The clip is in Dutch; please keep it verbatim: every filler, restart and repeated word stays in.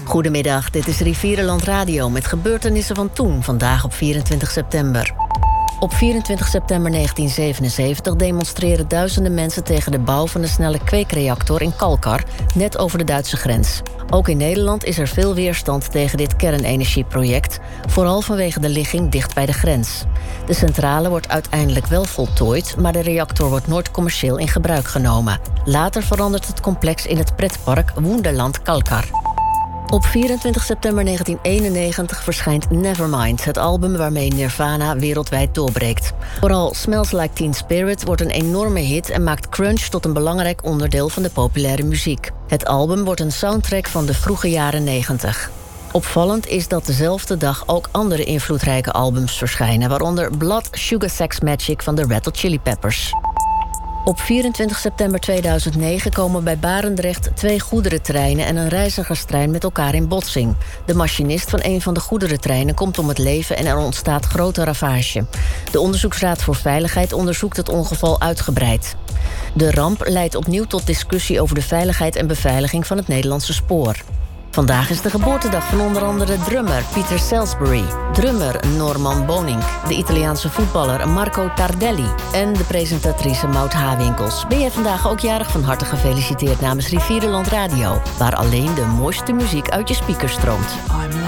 Goedemiddag, dit is Rivierenland Radio met gebeurtenissen van toen, vandaag op vierentwintig september. Op vierentwintig september negentien zevenenzeventig demonstreren duizenden mensen tegen de bouw van de snelle kweekreactor in Kalkar, net over de Duitse grens. Ook in Nederland is er veel weerstand tegen dit kernenergieproject, vooral vanwege de ligging dicht bij de grens. De centrale wordt uiteindelijk wel voltooid, maar de reactor wordt nooit commercieel in gebruik genomen. Later verandert het complex in het pretpark Wonderland Kalkar. Op vierentwintig september negentien eenennegentig verschijnt Nevermind, het album waarmee Nirvana wereldwijd doorbreekt. Vooral Smells Like Teen Spirit wordt een enorme hit en maakt grunge tot een belangrijk onderdeel van de populaire muziek. Het album wordt een soundtrack van de vroege jaren negentig. Opvallend is dat dezelfde dag ook andere invloedrijke albums verschijnen, waaronder Blood Sugar Sex Magik van de Red Hot Chili Peppers. Op vierentwintig september tweeduizend negen komen bij Barendrecht twee goederentreinen en een reizigerstrein met elkaar in botsing. De machinist van een van de goederentreinen komt om het leven en er ontstaat grote ravage. De Onderzoeksraad voor Veiligheid onderzoekt het ongeval uitgebreid. De ramp leidt opnieuw tot discussie over de veiligheid en beveiliging van het Nederlandse spoor. Vandaag is de geboortedag van onder andere drummer Peter Salisbury, drummer Norman Bonink, de Italiaanse voetballer Marco Tardelli en de presentatrice Maud Hawinkels. Ben jij vandaag ook jarig? Van harte gefeliciteerd namens Rivierenland Radio, waar alleen de mooiste muziek uit je speakers stroomt.